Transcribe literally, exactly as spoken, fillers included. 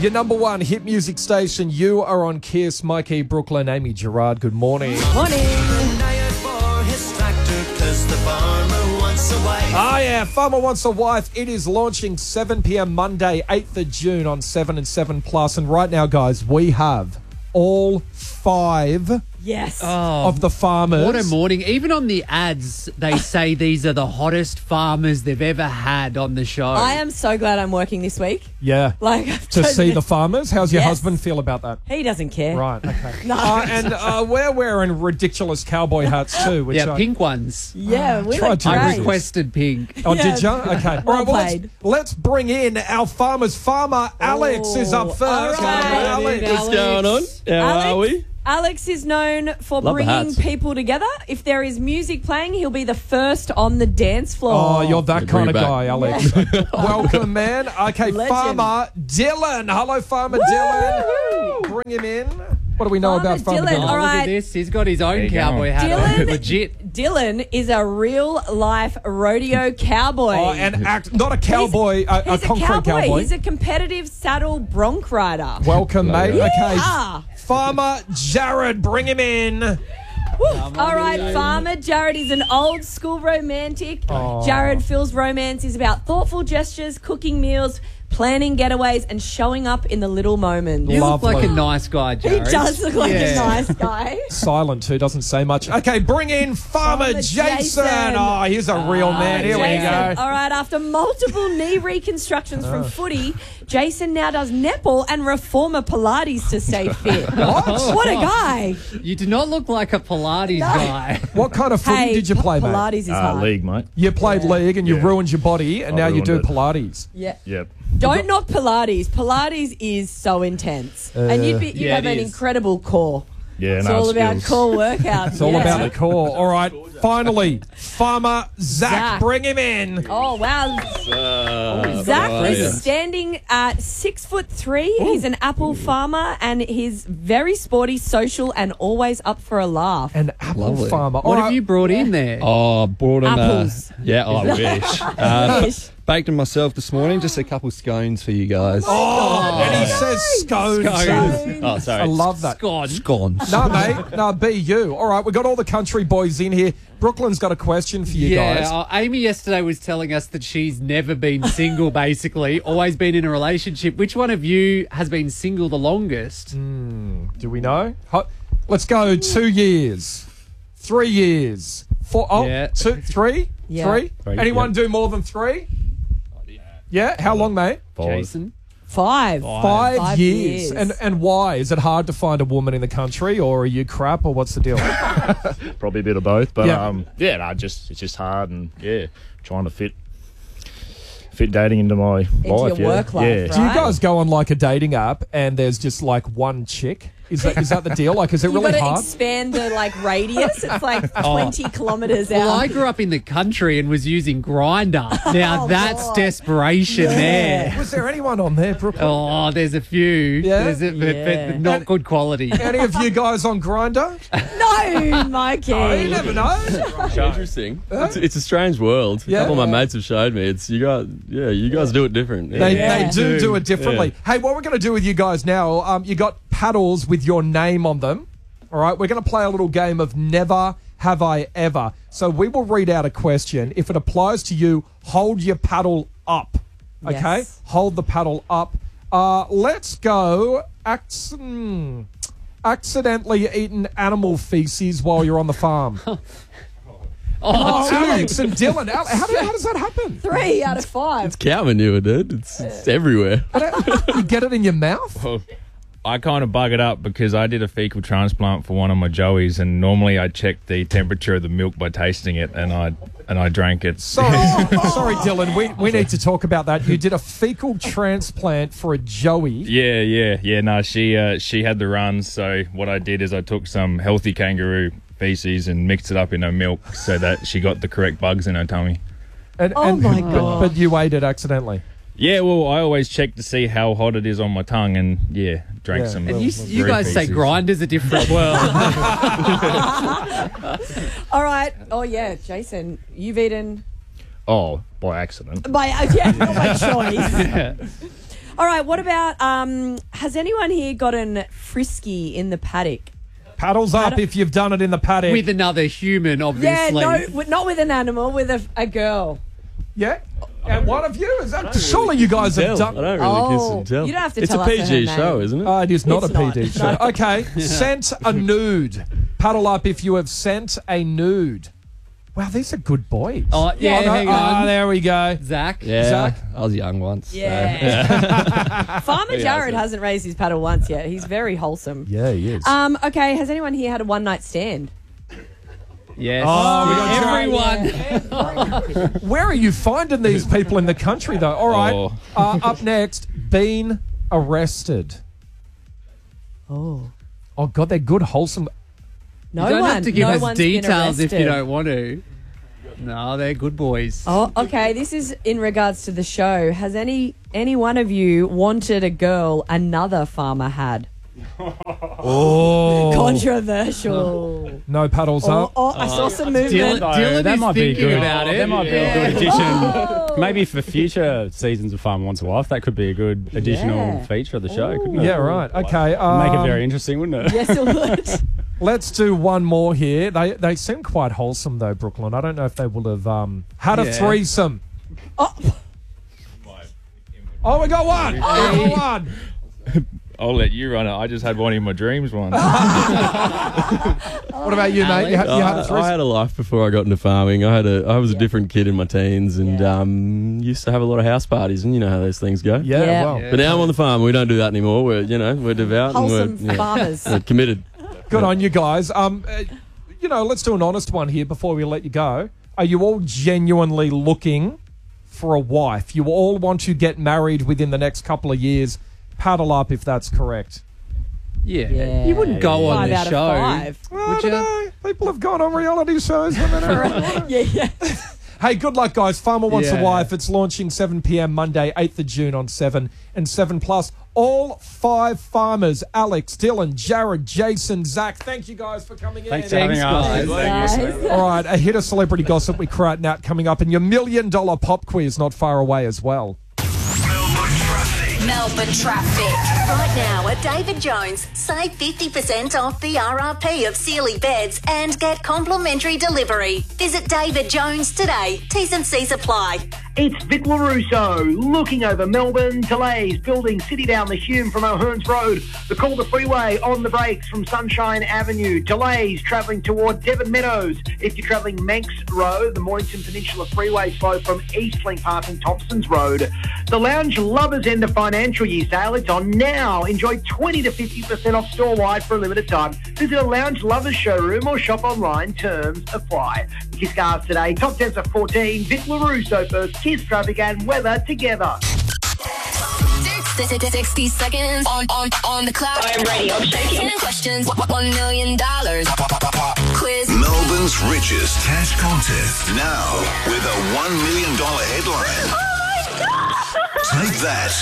Your number one hit music station. You are on Kiss. Mikey, Brooklyn, Amy, Gerard. Good morning. Morning. Oh, yeah. Farmer Wants a Wife. It is launching seven p.m. Monday, eighth of June on seven and seven Plus. And right now, guys, we have all five Yes. Oh, of the farmers. what a morning. Even on the ads, they say these are the hottest farmers they've ever had on the show. I am so glad I'm working this week. Yeah. Like I've To chosen see it. the farmers. How's your Yes. husband feel about that? He doesn't care. Right, okay. No. Uh, and uh, we're wearing ridiculous cowboy hats too. Which yeah, I, pink ones. Yeah, we Tried look to I great. resist. requested pink. Oh, Yeah. did you? Okay. Well All right, well, let's, played. let's bring in our farmers. Farmer Alex is up Oh, first. all right. Alex. Alex. What's going on? How Alex, are we? Alex is known for Love the bringing hats. people together. If there is music playing, he'll be the first on the dance floor. Oh, you're that Bring kind it of back. guy, Alex. Welcome, man. Okay, Legend. Farmer Dylan. Hello, Farmer Dylan. Bring him in. What do we know Farmer about Farmer Dylan, Dylan? Oh, all look right. at this. He's got his own you cowboy going? hat Dylan- on. Legit. Dylan is a real life rodeo cowboy. Oh, and act, not a cowboy, a, a He's a concrete cowboy. cowboy. He's a competitive saddle bronc rider. Welcome, mate. Yeah. Okay. Ah. Farmer Jared, bring him in. Woo. All right, Farmer Jared is an old school romantic. Jared feels romance is about thoughtful gestures, cooking meals, planning getaways, and showing up in the little moments. You Lovely. look like a nice guy, He Jared. does look like Yeah. a nice guy. Silent too, doesn't say much. Okay, bring in Farmer, Farmer Jason. Jason. Oh, he's a real man. Here Jason, we go. all right, after multiple knee reconstructions from footy, Jason now does netball and reformer Pilates to stay fit. What? What a guy. You do not look like a Pilates guy. What kind of footy Hey, did you play, mate? Pilates is Uh, hard. league, mate. You played league and you Yeah. ruined your body, and I now you do ruined it. Pilates. Yeah. Yep. Don't knock Pilates. Pilates is so intense. and you'd be, you yeah, have it an is. incredible core. Yeah, It's no all about skills. core workouts. It's all about the core. All right, finally, Farmer Zach, Zach. bring him in. Oh, wow. Uh, Zach how are is ya? standing at six foot three. He's an apple farmer and he's very sporty, social, and always up for a laugh. An apple Lovely. farmer. What All have right. you brought in there? Oh, brought in Apples. Uh, yeah, I wish. Uh, Fish. baked them myself this morning. Just a couple scones for you guys. Oh, and he says scones. Scones. Oh, sorry. I love that. God. scones. No, mate. No, be you. All right, we've got all the country boys in here. Brooklyn's got a question for you Yeah, guys. uh, Amy yesterday was telling us that she's never been single, basically, always been in a relationship. Which one of you has been single the longest? Do we know? Ho- Let's go two years, three years, four, oh, Yeah. two, three, Yeah. three. Three, Anyone yeah. do more than three? Yeah. How long, mate? Jason? Five. Five, Five years. years. And and why? Is it hard to find a woman in the country, or are you crap, or what's the deal? Probably a bit of both, but Yeah. um, yeah, no, just it's just hard, and yeah, trying to fit fit dating into my life. your yeah. work life, yeah. right? Do you guys go on like a dating app and there's just like one chick? Is that is that the deal? Like, is it You really got to hard? expand the like radius. It's like twenty kilometers out. Well, I grew up in the country and was using Grindr. Now Oh, that's God. desperation there. Was there anyone on there, Brooklyn? Oh, there's a few. Yeah? There's a, but- but Yeah. not good quality. Any of you guys on Grindr? no, Mikey. Oh, you never know. Interesting. It's, it's a strange world. Yeah. A couple of my mates have showed me. It's you guys. Yeah, you guys do it different. Yeah. They, Yeah. they do do it differently. Yeah. Hey, what we're going to do with you guys now, um, you got paddles with your name on them. All right, we're going to play a little game of Never Have I Ever. So we will read out a question. If it applies to you, hold your paddle up. Okay? Yes. Hold the paddle up. Uh, let's go. Acc- hmm. Accidentally eaten animal feces while you're on the farm. Oh, Alex and Dylan. Al- How, do, how does that happen? Three out of five. It's cow manure, dude. It's, it's everywhere. You get it in your mouth? Well, I kind of bug it up because I did a fecal transplant for one of my joeys, and normally I check the temperature of the milk by tasting it, and I and I drank it. Sorry, sorry, Dylan. We, we need to talk about that. You did a fecal transplant for a Joey. Yeah, yeah, yeah. No, she uh, she had the runs. So what I did is I took some healthy kangaroo feces and mixed it up in her milk so that she got the correct bugs in her tummy. And, Oh and, my but, God. but you ate it accidentally. Yeah, well, I always check to see how hot it is on my tongue, and yeah, drank Yeah. some. And you, you green guys say feces. Grindr's a different world. All right. Oh yeah, Jason, you've eaten Oh, by accident. by uh, yeah, not by choice. All right, what about, um, has anyone here gotten frisky in the paddock? Paddles up if you've done it in the paddock. With another human, Yeah, obviously. no, with- not with an animal, with a, a girl. yeah? And one of you? Is that surely you guys have Tell. I done... don't really Oh, kiss and tell. you don't have to it's tell a us P G her show, name. isn't it? Uh, it is not It's a not. P D show. Okay, sent a nude. Paddle up if you have sent a nude. Wow, these are good boys. Oh, yeah, no, hang ah, on. there we go. Zach? Yeah, Zach? I was young once. so- Yeah. Farmer He Jared hasn't. hasn't raised his paddle once yet. He's very wholesome. Yeah, he is. Um, okay, has anyone here had a one night stand? Yes. Oh, we got everyone. Where are you finding these people in the country, though? All right. Oh. Uh, up next, been arrested. Oh. Oh, God, they're good, wholesome. No You don't one. have to give no us one's been details if you arrested. don't want to. No, they're good boys. Oh, okay. This is in regards to the show. Has any any one of you wanted a girl another farmer had? Oh. Controversial. No paddles Oh, up. oh, I saw some Dylan, movement. No, Dylan that is might be thinking good. about it. That might be a Yeah. good addition. Oh. Maybe for future seasons of Farmer Wants a Wife, that could be a good additional Yeah. feature of the show, couldn't it? Yeah, right. Okay. Um, Make it very interesting, wouldn't it? Yes, it would. Let's do one more here. They they seem quite wholesome, though, Brooklyn. I don't know if they will have um, had a Yeah. threesome. Oh, Oh, we got one. We got one. I'll let you run it. I just had one in my dreams once. What about you, mate? You, had, you had a Uh, I threesome? had a life before I got into farming. I had a, I was a different kid in my teens, and Yeah. um, used to have a lot of house parties, and you know how those things go. Yeah, Yeah. well, Yeah. But now I'm on the farm. We don't do that anymore. We're, you know, we're devout wholesome and we're, yeah, farmers. we're committed. good on you guys. Um, uh, you know, let's do an honest one here before we let you go. Are you all genuinely looking for a wife? You all want to get married within the next couple of years? Paddle up if that's correct. Yeah. Yeah. You wouldn't go on Five the out of show. five. I Would don't you? know. People have gone on reality shows when they're Yeah, yeah. Hey, good luck, guys. Farmer Wants a Yeah. Wife. It's launching seven p.m. Monday, eighth of June on seven and seven Plus. All five farmers, Alex, Dylan, Jared, Jason, Zach, thank you guys for coming Thanks in. for having Thanks, us. guys. All right, a hit of celebrity gossip we creating out coming up, and your million dollar pop quiz not far away as well. Melbourne traffic. Right now at David Jones, save fifty percent off the R R P of Sealy beds and get complimentary delivery. Visit David Jones today. T's and C's apply. It's Vic LaRusso looking over Melbourne. Delays building city down the Hume from O'Hearns Road. The Calder Freeway on the brakes from Sunshine Avenue. Delays travelling toward Devon Meadows. If you're travelling Manx Road, the Mornington Peninsula Freeway slow from Eastlink passing Thompson's Road. The Lounge Lovers End of Financial Year sale. It's on now. Enjoy twenty to fifty percent off store-wide for a limited time. Visit a Lounge Lovers showroom or shop online. Terms apply. Kiss Cars today. Top tens of fourteen. Vic LaRusso first. Kiss traffic and weather together. sixty seconds on, on, on the clock. I'm ready, I'm shaking. ten questions, one million dollars. Quiz. Melbourne's richest cash contest. Now with a one million dollars headline. Oh my God! Take that